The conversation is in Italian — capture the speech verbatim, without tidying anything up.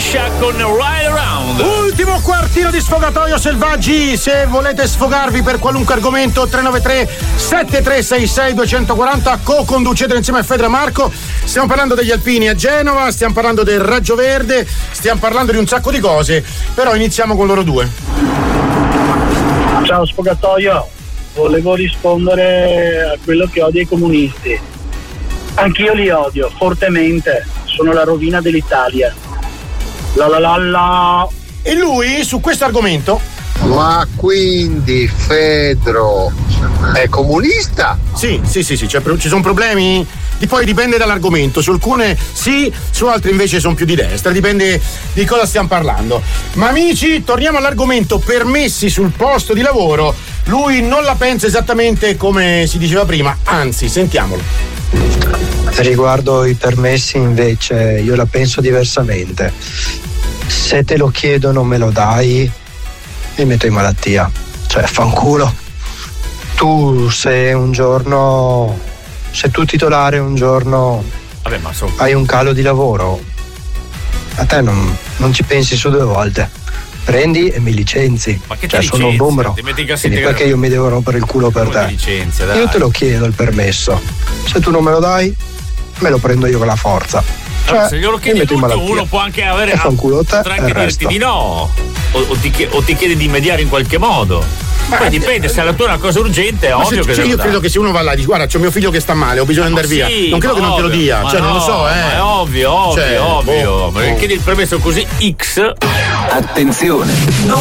Kesha con Ride Around. Ultimo quartino di Sfogatoio Selvaggi. Se volete sfogarvi per qualunque argomento, tre nove tre sette tre sei sei due quattro zero, co-conducete insieme a Fedra Marco. Stiamo parlando degli alpini a Genova, stiamo parlando del Raggio Verde, stiamo parlando di un sacco di cose, però iniziamo con loro due. Ciao Sfogatoio, volevo rispondere a quello che odia i comunisti. Anch'io li odio fortemente, sono la rovina dell'Italia. La la la la. E lui su questo argomento? Ma quindi Fedro è comunista? Sì, sì, sì, sì, cioè, ci sono problemi. Di poi dipende dall'argomento, su alcune sì, su altre invece sono più di destra, dipende di cosa stiamo parlando. Ma amici, torniamo all'argomento permessi sul posto di lavoro. Lui non la pensa esattamente come si diceva prima, anzi, sentiamolo. Riguardo i permessi invece io la penso diversamente. Se te lo chiedono me lo dai, mi metto in malattia, cioè fanculo. Tu se un giorno, se tu titolare un giorno Vabbè, ma so... hai un calo di lavoro, a te non, non ci pensi su due volte, prendi e mi licenzi. Ma che cioè ti sono un licenzia? numero, Ti metti in quindi perché io mi devo rompere il culo per te? Licenzia, dai. Io te lo chiedo il permesso, se tu non me lo dai me lo prendo io con la forza. Cioè, se glielo chiedi tutto, uno può anche avere e fanculo te, potrà anche dirti di no o, o, ti, o ti chiede di mediare in qualche modo. Poi Ma dipende, se la tua è una cosa urgente è ma ovvio se, che cioè, io dà. credo che se uno va là e dice guarda c'ho mio figlio che sta male, ho bisogno di andare sì, via, non credo che non te lo ovvio, dia, ma cioè non lo so, no, eh ma è ovvio, ovvio, Cioè, ovvio boh, perché boh. chiedi il permesso così X. Attenzione!